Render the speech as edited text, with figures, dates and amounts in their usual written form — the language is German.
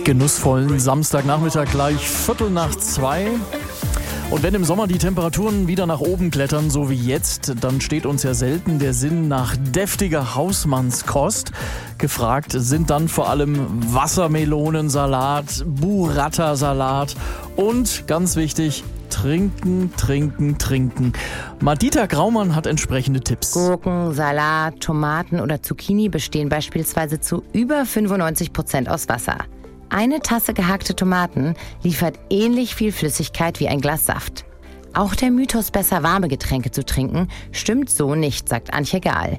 genussvollen Samstagnachmittag gleich 1:45. Und wenn im Sommer die Temperaturen wieder nach oben klettern, so wie jetzt, dann steht uns ja selten der Sinn nach deftiger Hausmannskost. Gefragt sind dann vor allem Wassermelonensalat, Burrata-Salat und, ganz wichtig, trinken, trinken, trinken. Madita Graumann hat entsprechende Tipps. Gurken, Salat, Tomaten oder Zucchini bestehen beispielsweise zu über 95% aus Wasser. Eine Tasse gehackte Tomaten liefert ähnlich viel Flüssigkeit wie ein Glas Saft. Auch der Mythos, besser warme Getränke zu trinken, stimmt so nicht, sagt Antje Gahl.